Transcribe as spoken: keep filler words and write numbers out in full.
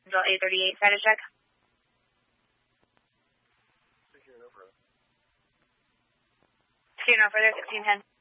eight thirty-eight, status check. See you no further, sixteen ten.